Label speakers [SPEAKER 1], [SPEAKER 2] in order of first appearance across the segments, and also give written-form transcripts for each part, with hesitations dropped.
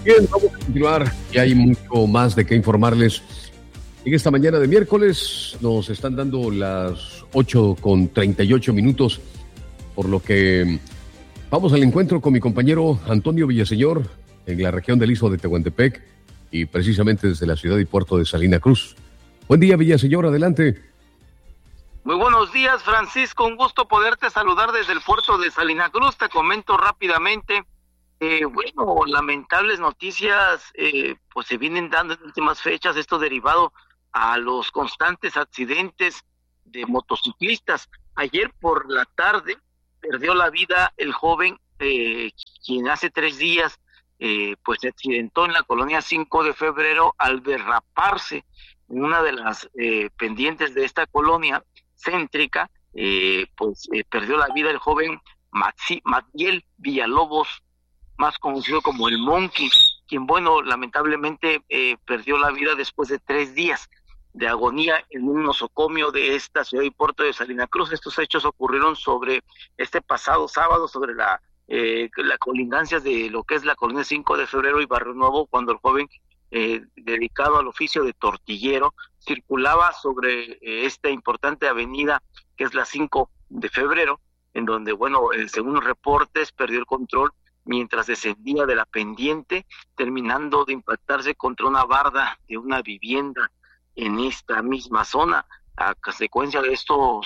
[SPEAKER 1] Bien, vamos a continuar y hay mucho más de qué informarles. En esta mañana de miércoles nos están dando las 8:38, por lo que vamos al encuentro con mi compañero Antonio Villaseñor en la región del Istmo de Tehuantepec y precisamente desde la ciudad y puerto de Salina Cruz. Buen día, Villaseñor, adelante.
[SPEAKER 2] Muy buenos días, Francisco, un gusto poderte saludar desde el puerto de Salina Cruz. Te comento rápidamente, lamentables noticias pues se vienen dando en últimas fechas, esto derivado a los constantes accidentes de motociclistas. Ayer por la tarde perdió la vida el joven quien hace 3 días pues se accidentó en la colonia 5 de febrero al derraparse en una de las pendientes de esta colonia céntrica. Perdió la vida el joven Matiel Villalobos, más conocido como el Monkey, quien lamentablemente perdió la vida después de 3 días de agonía en un nosocomio de esta ciudad y puerto de Salina Cruz. Estos hechos ocurrieron sobre este pasado sábado, sobre la colindancias de lo que es la colonia 5 de febrero y Barrio Nuevo, cuando el joven dedicado al oficio de tortillero circulaba sobre esta importante avenida que es la 5 de febrero, en donde, según los reportes, perdió el control mientras descendía de la pendiente, terminando de impactarse contra una barda de una vivienda en esta misma zona. A consecuencia de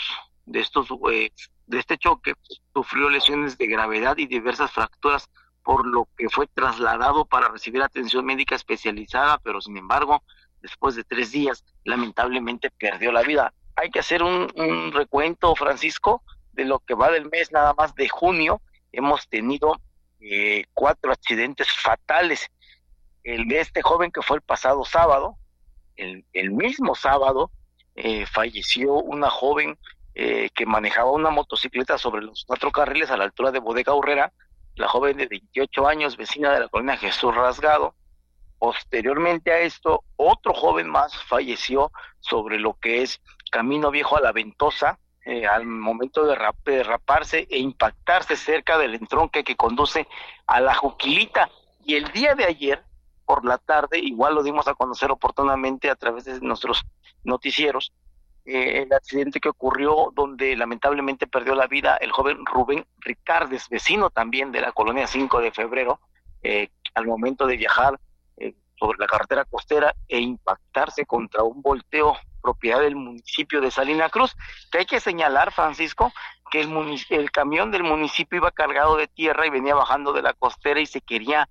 [SPEAKER 2] este choque, sufrió lesiones de gravedad y diversas fracturas, por lo que fue trasladado para recibir atención médica especializada, pero sin embargo, después de 3 días, lamentablemente perdió la vida. Hay que hacer un recuento, Francisco, de lo que va del mes nada más de junio. Hemos tenido 4 accidentes fatales. El de este joven que fue el pasado sábado, el mismo sábado, falleció una joven que manejaba una motocicleta sobre los 4 carriles a la altura de Bodega Aurrera, la joven de 28 años, vecina de la colonia Jesús Rasgado. Posteriormente a esto, otro joven más falleció sobre lo que es Camino Viejo a la Ventosa, al momento de derraparse e impactarse cerca del entronque que conduce a la Juquilita. Y el día de ayer, por la tarde, igual lo dimos a conocer oportunamente a través de nuestros noticieros, el accidente que ocurrió donde lamentablemente perdió la vida el joven Rubén Ricardes, vecino también de la colonia 5 de febrero, al momento de viajar sobre la carretera costera e impactarse contra un volteo propiedad del municipio de Salina Cruz. Que hay que señalar, Francisco, que el camión del municipio iba cargado de tierra y venía bajando de la costera y se quería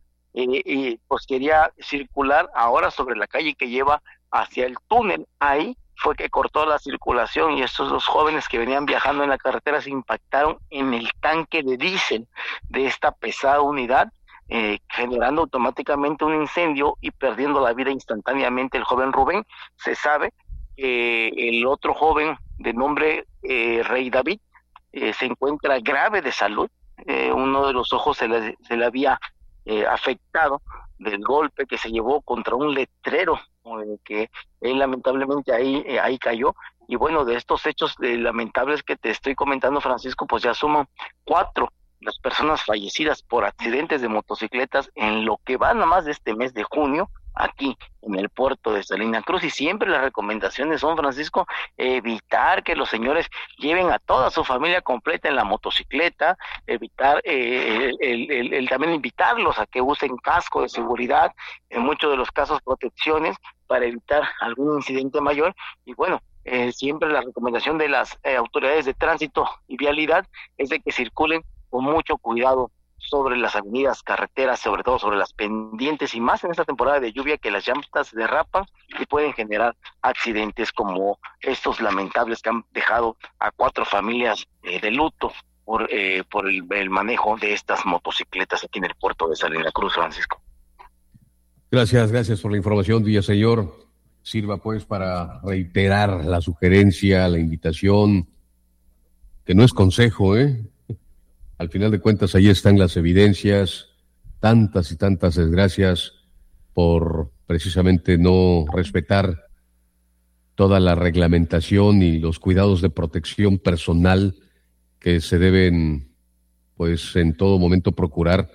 [SPEAKER 2] circular ahora sobre la calle que lleva hacia el túnel. Ahí fue que cortó la circulación y estos 2 jóvenes que venían viajando en la carretera se impactaron en el tanque de diésel de esta pesada unidad, generando automáticamente un incendio y perdiendo la vida instantáneamente el joven Rubén. Se sabe que el otro joven de nombre Rey David se encuentra grave de salud. Uno de los ojos se le había afectado del golpe que se llevó contra un letrero que él lamentablemente ahí cayó. Y de estos hechos lamentables que te estoy comentando, Francisco, pues ya suman 4 las personas fallecidas por accidentes de motocicletas en lo que va nada más de este mes de junio aquí en el puerto de Salina Cruz. Y siempre las recomendaciones son, Francisco, evitar que los señores lleven a toda su familia completa en la motocicleta, evitar también invitarlos a que usen casco de seguridad, en muchos de los casos protecciones, para evitar algún incidente mayor. Y siempre la recomendación de las autoridades de tránsito y vialidad es de que circulen con mucho cuidado sobre las avenidas, carreteras, sobre todo sobre las pendientes, y más en esta temporada de lluvia que las llantas se derrapan y pueden generar accidentes como estos lamentables que han dejado a 4 familias de luto por el manejo de estas motocicletas aquí en el puerto de Salina Cruz, Francisco.
[SPEAKER 1] Gracias por la información, Villaseñor. Sirva pues para reiterar la sugerencia, la invitación, que no es consejo, Al final de cuentas, ahí están las evidencias, tantas y tantas desgracias por precisamente no respetar toda la reglamentación y los cuidados de protección personal que se deben, pues, en todo momento procurar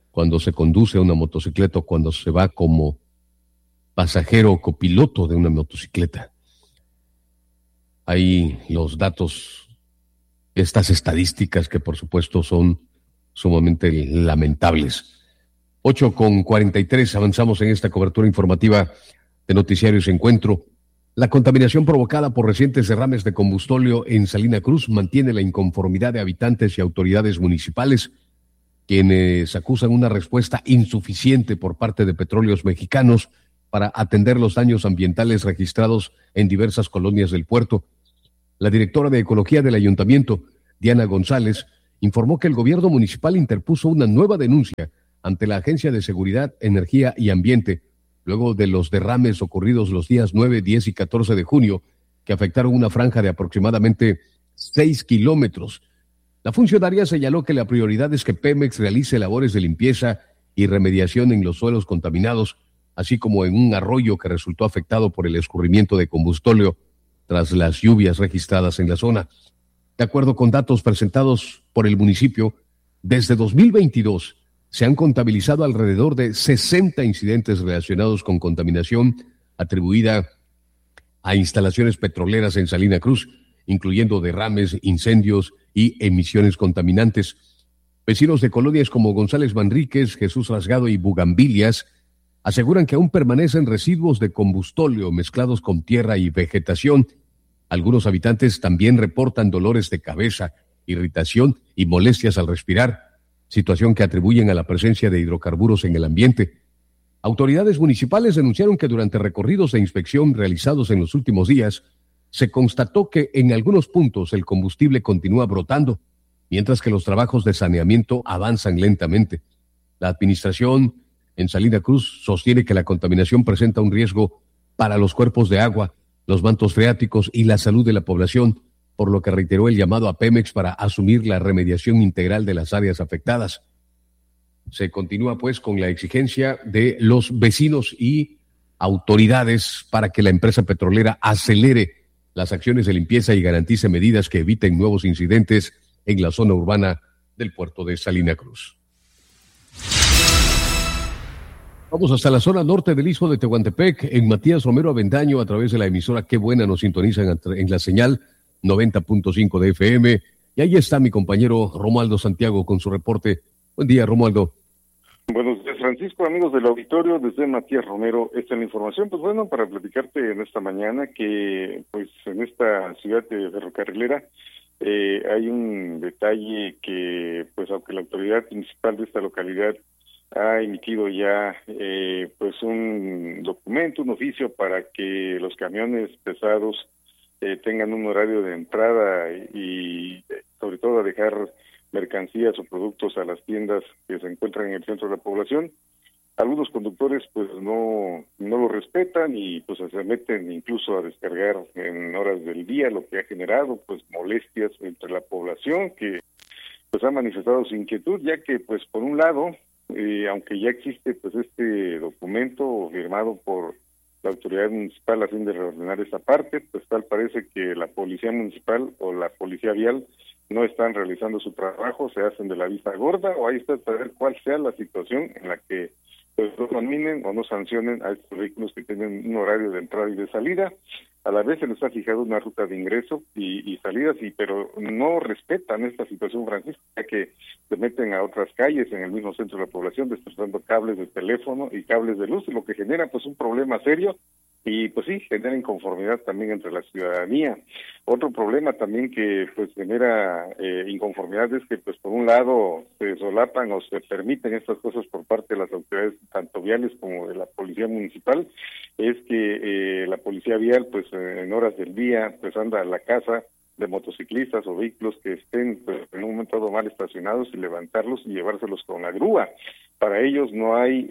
[SPEAKER 1] cuando se conduce una motocicleta o cuando se va como pasajero o copiloto de una motocicleta. Hay los datos, estas estadísticas que por supuesto son sumamente lamentables. 8:43, avanzamos en esta cobertura informativa de Noticiarios Encuentro. La contaminación provocada por recientes derrames de combustóleo en Salina Cruz mantiene la inconformidad de habitantes y autoridades municipales, quienes acusan una respuesta insuficiente por parte de Petróleos Mexicanos para atender los daños ambientales registrados en diversas colonias del puerto. La directora de Ecología del Ayuntamiento, Diana González, informó que el gobierno municipal interpuso una nueva denuncia ante la Agencia de Seguridad, Energía y Ambiente, luego de los derrames ocurridos los días 9, 10 y 14 de junio, que afectaron una franja de aproximadamente 6 kilómetros. La funcionaria señaló que la prioridad es que Pemex realice labores de limpieza y remediación en los suelos contaminados, así como en un arroyo que resultó afectado por el escurrimiento de combustóleo tras las lluvias registradas en la zona. De acuerdo con datos presentados por el municipio, desde 2022 se han contabilizado alrededor de 60 incidentes relacionados con contaminación atribuida a instalaciones petroleras en Salina Cruz, incluyendo derrames, incendios y emisiones contaminantes. Vecinos de colonias como González Manríquez, Jesús Rasgado y Bugambilias aseguran que aún permanecen residuos de combustóleo mezclados con tierra y vegetación. Algunos habitantes también reportan dolores de cabeza, irritación y molestias al respirar, situación que atribuyen a la presencia de hidrocarburos en el ambiente. Autoridades municipales denunciaron que durante recorridos de inspección realizados en los últimos días, se constató que en algunos puntos el combustible continúa brotando, mientras que los trabajos de saneamiento avanzan lentamente. La administración en Salina Cruz sostiene que la contaminación presenta un riesgo para los cuerpos de agua, los mantos freáticos y la salud de la población, por lo que reiteró el llamado a Pemex para asumir la remediación integral de las áreas afectadas. Se continúa pues con la exigencia de los vecinos y autoridades para que la empresa petrolera acelere las acciones de limpieza y garantice medidas que eviten nuevos incidentes en la zona urbana del puerto de Salina Cruz. Vamos hasta la zona norte del istmo de Tehuantepec, en Matías Romero Avendaño, a través de la emisora Qué Buena nos sintonizan en la señal 90.5 de FM. Y ahí está mi compañero Romualdo Santiago con su reporte. Buen día, Romualdo.
[SPEAKER 3] Buenos días, Francisco, amigos del auditorio, desde Matías Romero. Esta es la información, pues bueno, para platicarte en esta mañana que pues en esta ciudad de ferrocarrilera hay un detalle que pues aunque la autoridad municipal de esta localidad ha emitido ya pues un documento, un oficio para que los camiones pesados tengan un horario de entrada y sobre todo a dejar mercancías o productos a las tiendas que se encuentran en el centro de la población. Algunos conductores pues no lo respetan y pues se meten incluso a descargar en horas del día, lo que ha generado pues molestias entre la población que pues ha manifestado su inquietud, ya que pues por un lado aunque ya existe pues este documento firmado por la autoridad municipal a fin de reordenar esta parte, pues tal parece que la policía municipal o la policía vial no están realizando su trabajo, se hacen de la vista gorda, o ahí está saber cuál sea la situación en la que pues no nominen o no sancionen a estos vehículos que tienen un horario de entrada y de salida. A la vez se les ha fijado una ruta de ingreso y salidas, pero no respetan esta situación, Francisco, ya que se meten a otras calles en el mismo centro de la población, destrozando cables de teléfono y cables de luz, lo que genera pues un problema serio y pues sí, genera inconformidad también entre la ciudadanía. Otro problema también que pues genera inconformidad es que pues por un lado se solapan o se permiten estas cosas por parte de las autoridades tanto viales como de la policía municipal, es que la policía vial pues en horas del día pues anda a la casa de motociclistas o vehículos que estén pues, en un momento dado mal estacionados y levantarlos y llevárselos con la grúa. Para ellos no hay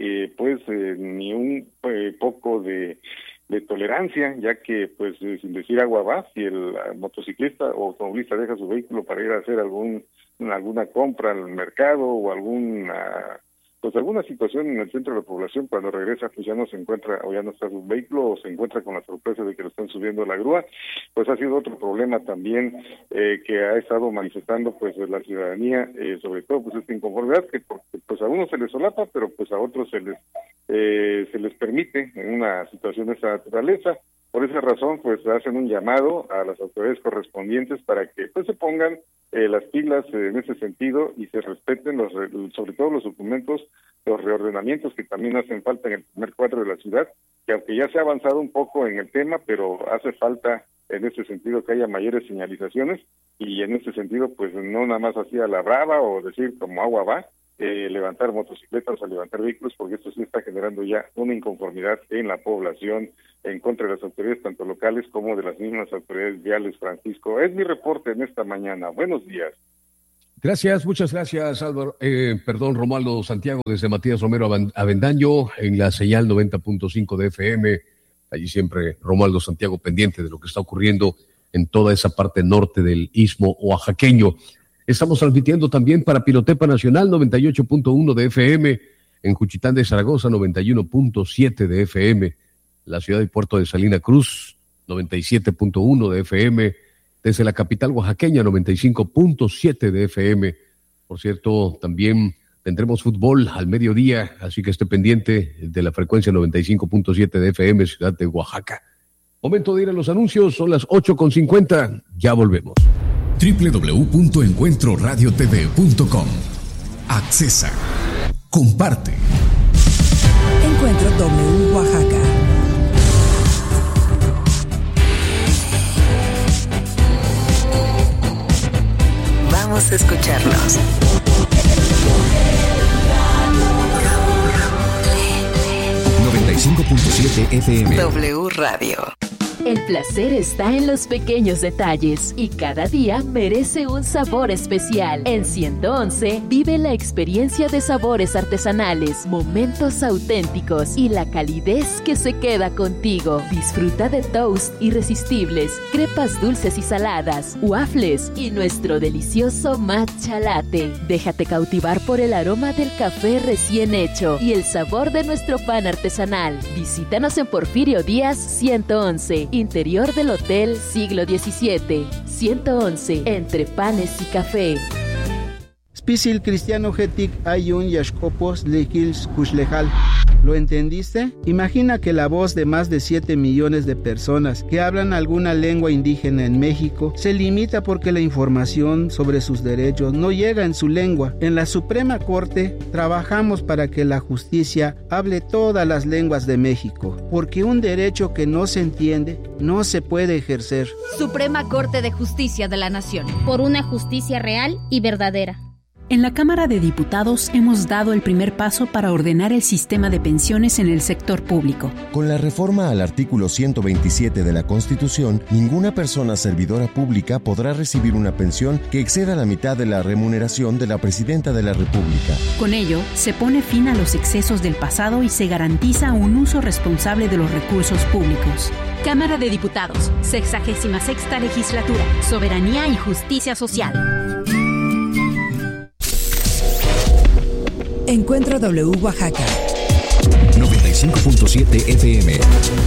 [SPEAKER 3] ni un poco de tolerancia, ya que pues sin decir agua va, si el motociclista o automovilista deja su vehículo para ir a hacer alguna compra al mercado o alguna pues alguna situación en el centro de la población, cuando regresa pues ya no se encuentra o ya no está su vehículo o se encuentra con la sorpresa de que lo están subiendo a la grúa. Pues ha sido otro problema también que ha estado manifestando pues la ciudadanía, sobre todo pues esta inconformidad que pues a unos se les solapa, pero pues a otros se les permite en una situación de esa naturaleza. Por esa razón, pues hacen un llamado a las autoridades correspondientes para que pues se pongan las pilas en ese sentido y se respeten sobre todo los documentos, los reordenamientos que también hacen falta en el primer cuadro de la ciudad, que aunque ya se ha avanzado un poco en el tema, pero hace falta en ese sentido que haya mayores señalizaciones y en ese sentido pues no nada más así a la brava o decir como agua va, levantar motocicletas o levantar vehículos, porque esto sí está generando ya una inconformidad en la población en contra de las autoridades tanto locales como de las mismas autoridades viales. Francisco, es mi reporte en esta mañana. Buenos días.
[SPEAKER 1] Gracias, muchas gracias, Álvaro. Romualdo Santiago desde Matías Romero Avendaño en la señal 90.5 de FM. Allí siempre Romualdo Santiago pendiente de lo que está ocurriendo en toda esa parte norte del istmo oaxaqueño. Estamos transmitiendo también para Pilotepa Nacional 98.1 de FM, en Juchitán de Zaragoza 91.7 de FM, la ciudad y puerto de Salina Cruz 97.1 de FM, desde la capital oaxaqueña 95.7 de FM. Por cierto, también tendremos fútbol al mediodía, así que esté pendiente de la frecuencia 95.7 de FM, ciudad de Oaxaca. Momento de ir a los anuncios, son las 8:50, ya volvemos.
[SPEAKER 4] www.encuentroradiotv.com. Accesa. Comparte.
[SPEAKER 5] Encuentro W Oaxaca. Vamos a escucharnos.
[SPEAKER 4] 95.7 FM.
[SPEAKER 5] W Radio.
[SPEAKER 6] El placer está en los pequeños detalles y cada día merece un sabor especial. En 111 vive la experiencia de sabores artesanales, momentos auténticos y la calidez que se queda contigo. Disfruta de toast irresistibles, crepas dulces y saladas, waffles y nuestro delicioso matcha latte. Déjate cautivar por el aroma del café recién hecho y el sabor de nuestro pan artesanal. Visítanos en Porfirio Díaz 111. Interior del Hotel Siglo XVII, 111, entre panes y café.
[SPEAKER 7] Spisil cristiano getik ayun yashkopos lekils kushlejal. ¿Lo entendiste? Imagina que la voz de más de 7 millones de personas que hablan alguna lengua indígena en México se limita porque la información sobre sus derechos no llega en su lengua. En la Suprema Corte trabajamos para que la justicia hable todas las lenguas de México, porque un derecho que no se entiende no se puede ejercer.
[SPEAKER 8] Suprema Corte de Justicia de la Nación. Por una justicia real y verdadera.
[SPEAKER 9] En la Cámara de Diputados hemos dado el primer paso para ordenar el sistema de pensiones en el sector público.
[SPEAKER 10] Con la reforma al artículo 127 de la Constitución, ninguna persona servidora pública podrá recibir una pensión que exceda la mitad de la remuneración de la Presidenta de la República.
[SPEAKER 9] Con ello, se pone fin a los excesos del pasado y se garantiza un uso responsable de los recursos públicos.
[SPEAKER 11] Cámara de Diputados, 66ª Legislatura, Soberanía y Justicia Social.
[SPEAKER 5] Encuentro W Oaxaca.
[SPEAKER 4] 95.7 FM.